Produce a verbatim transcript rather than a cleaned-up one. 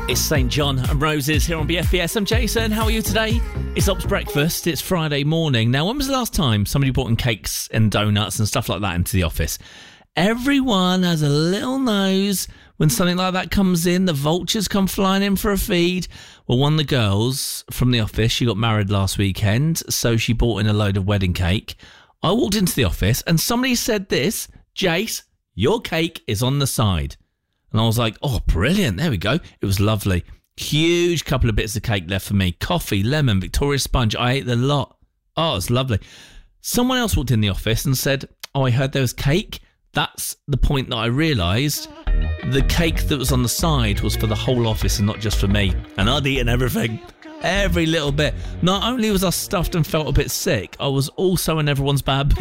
It's Saint John and Roses here on B F B S. I'm Jason. How are you today? It's Ops Breakfast. It's Friday morning. Now, when was the last time somebody brought in cakes and donuts and stuff like that into the office? Everyone has a little nose when something like that comes in. The vultures come flying in for a feed. Well, one of the girls from the office, she got married last weekend, so she brought in a load of wedding cake. I walked into the office and somebody said this, Jace, your cake is on the side. And I was like, oh, brilliant. There we go. It was lovely. Huge couple of bits of cake left for me. Coffee, lemon, Victoria sponge. I ate the lot. Oh, it's lovely. Someone else walked in the office and said, oh, I heard there was cake. That's the point that I realised. The cake that was on the side was for the whole office and not just for me. And I'd eaten everything. Every little bit. Not only was I stuffed and felt a bit sick, I was also in everyone's bad